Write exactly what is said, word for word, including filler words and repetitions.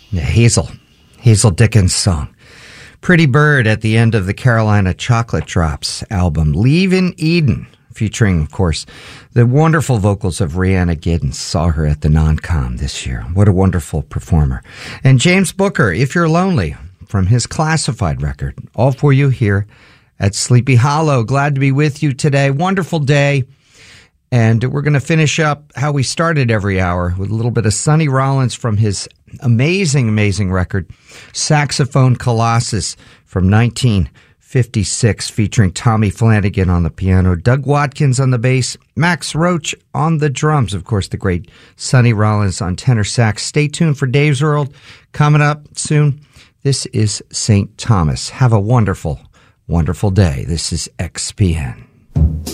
Yeah, Hazel. Hazel Dickens' song. Pretty Bird at the end of the Carolina Chocolate Drops album, Leavin' Eden, featuring, of course, the wonderful vocals of Rhianna Giddens. Saw her at the Non-Com this year. What a wonderful performer. And James Booker, If You're Lonely, from his Classified record. All for you here at Sleepy Hollow. Glad to be with you today. Wonderful day. And we're going to finish up how we started every hour with a little bit of Sonny Rollins from his amazing, amazing record, Saxophone Colossus from nineteen fifty-six, featuring Tommy Flanagan on the piano, Doug Watkins on the bass, Max Roach on the drums. Of course, the great Sonny Rollins on tenor sax. Stay tuned for Dave's World coming up soon. This is Saint Thomas. Have a wonderful, wonderful day. This is X P N.